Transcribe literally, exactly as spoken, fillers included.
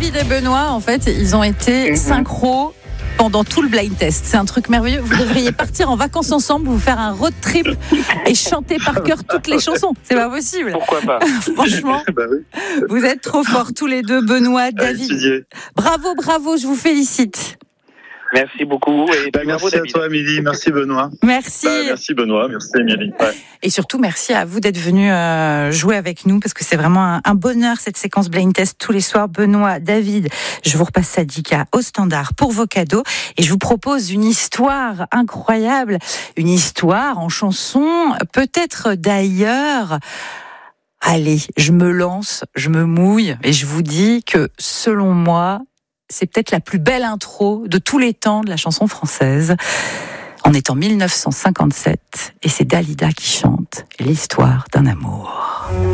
David et Benoît, en fait, ils ont été Mhm. synchro pendant tout le blind test. C'est un truc merveilleux. Vous devriez partir en vacances ensemble, vous faire un road trip et chanter par cœur toutes les chansons. C'est pas possible. Pourquoi pas? Franchement, Bah oui, vous êtes trop forts tous les deux, Benoît, à David. étudier. Bravo, bravo, je vous félicite. Merci beaucoup. Et Bah, bravo, merci à David. toi, Émilie. Merci, Benoît. Merci. Bah, merci, Benoît. Merci, Émilie. Ouais. Et surtout, merci à vous d'être venus euh, jouer avec nous parce que c'est vraiment un, un bonheur cette séquence blind test tous les soirs. Benoît, David, je vous repasse Sadika au standard pour vos cadeaux et je vous propose une histoire incroyable, une histoire en chanson, peut-être d'ailleurs. Allez, je me lance, je me mouille et je vous dis que selon moi, c'est peut-être la plus belle intro de tous les temps de la chanson française. On est en mille neuf cent cinquante-sept et c'est Dalida qui chante l'histoire d'un amour.